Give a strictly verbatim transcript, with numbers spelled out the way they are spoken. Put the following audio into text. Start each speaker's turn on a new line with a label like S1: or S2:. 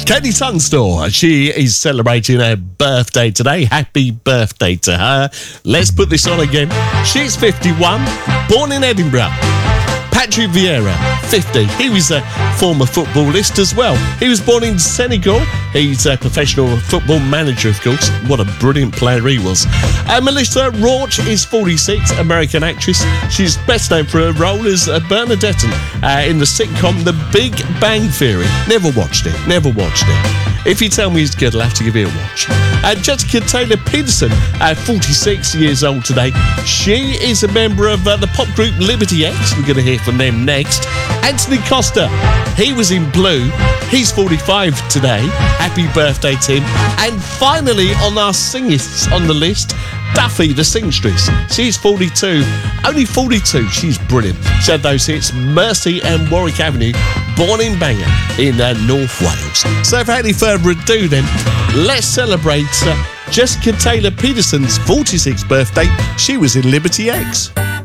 S1: Katie Tunstall, she is celebrating her birthday today. Happy birthday to her. Let's put this on again. She's fifty-one, born in Edinburgh. Patrick Vieira, fifty. He was a former footballist as well. He was born in Senegal. He's a professional football manager, of course. What a brilliant player he was. Uh, Melissa Rauch is forty-six, American actress. She's best known for her role as uh, Bernadette uh, in the sitcom The Big Bang Theory. Never watched it, never watched it. If you tell me it's good, I'll have to give it a watch. Uh, Jessica Taylor Peterson, uh, forty-six years old today. She is a member of uh, the pop group Liberty X. We're going to hear from them next. Anthony Costa, he was in Blue. He's forty-five today. Happy birthday to him. And finally, on our singists on the list, Duffy the singstress. She's forty-two. Only forty-two. She's brilliant. She had those hits, Mercy and Warwick Avenue, born in Bangor in uh, North Wales. So without any further ado then, let's celebrate uh, Jessica Taylor Peterson's forty-sixth birthday. She was in Liberty X.